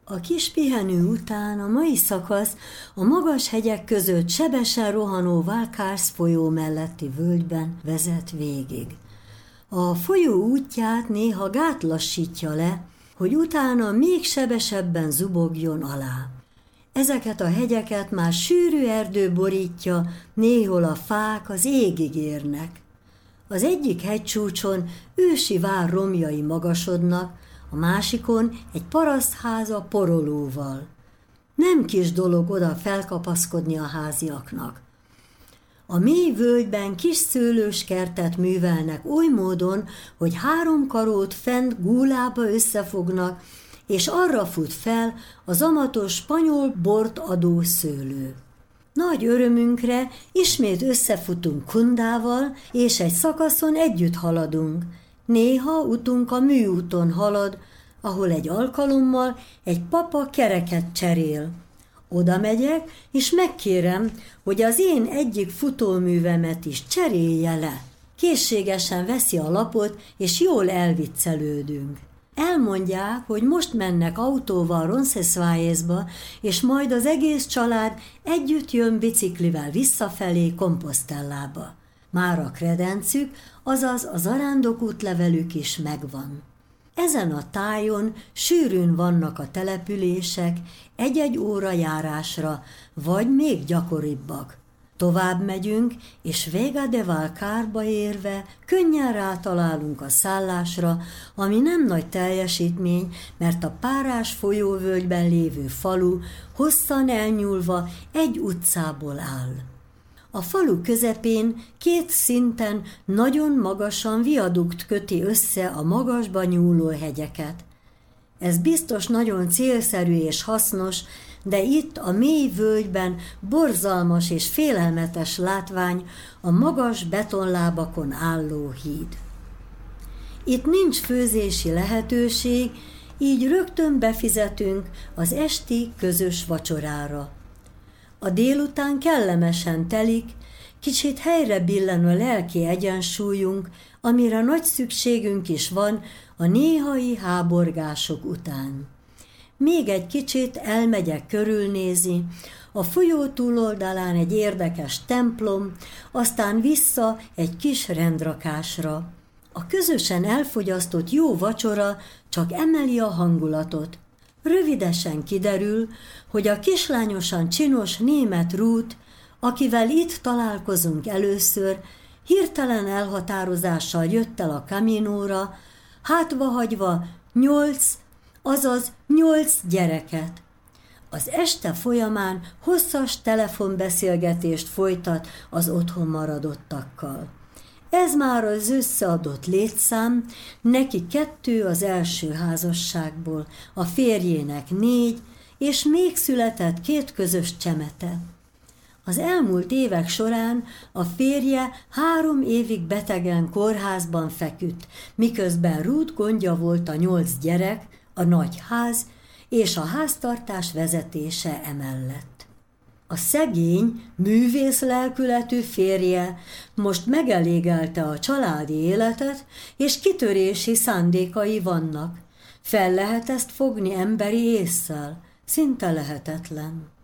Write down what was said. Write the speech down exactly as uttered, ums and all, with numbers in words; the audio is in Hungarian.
A kis pihenő után a mai szakasz a magas hegyek között sebesen rohanó Valkárs folyó melletti völgyben vezet végig. A folyó útját néha gát lassítja le, hogy utána még sebesebben zubogjon alá. Ezeket a hegyeket már sűrű erdő borítja, néhol a fák az égig érnek. Az egyik hegycsúcson ősi vár romjai magasodnak, a másikon egy parasztháza porolóval. Nem kis dolog oda felkapaszkodni a háziaknak. A mély völgyben kis szőlőskertet művelnek oly módon, hogy három karót fent gúlába összefognak, és arra fut fel az amatos spanyol bort adó szőlő. Nagy örömünkre ismét összefutunk Kundával, és egy szakaszon együtt haladunk. Néha utunk a műúton halad, ahol egy alkalommal egy papa kereket cserél. Oda megyek, és megkérem, hogy az én egyik futóművemet is cserélje le. Készségesen veszi a lapot, és jól elviccelődünk. Elmondják, hogy most mennek autóval Roncesvalles-ba, és majd az egész család együtt jön biciklivel visszafelé Compostellába. Már a kredencük, azaz a zarándokútlevelük is megvan. Ezen a tájon sűrűn vannak a települések, egy-egy óra járásra, vagy még gyakoribbak. Tovább megyünk, és Vega de Valcárba érve könnyen rátalálunk a szállásra, ami nem nagy teljesítmény, mert a párás folyóvölgyben lévő falu hosszan elnyúlva egy utcából áll. A falu közepén két szinten nagyon magasan viadukt köti össze a magasba nyúló hegyeket. Ez biztos nagyon célszerű és hasznos, de itt a mély völgyben borzalmas és félelmetes látvány a magas betonlábakon álló híd. Itt nincs főzési lehetőség, így rögtön befizetünk az esti közös vacsorára. A délután kellemesen telik, kicsit helyre billen a lelki egyensúlyunk, amire nagy szükségünk is van a néhai háborgások után. Még egy kicsit elmegyek körülnézni, a folyó túloldalán egy érdekes templom, aztán vissza egy kis rendrakásra. A közösen elfogyasztott jó vacsora csak emeli a hangulatot. Rövidesen kiderül, hogy a kislányosan csinos német Ruth, akivel itt találkozunk először, hirtelen elhatározással jött el a Caminóra, hátvahagyva nyolc, azaz nyolc gyereket. Az este folyamán hosszas telefonbeszélgetést folytat az otthon maradottakkal. Ez már az összeadott létszám, neki kettő az első házasságból, a férjének négy, és még született két közös csemete. Az elmúlt évek során a férje három évig betegen kórházban feküdt, miközben Ruth gondja volt a nyolc gyerek, a nagy ház és a háztartás vezetése emellett. A szegény, művész lelkületű férje most megelégelte a családi életet, és kitörési szándékai vannak. Fel lehet ezt fogni emberi ésszel? Szinte lehetetlen.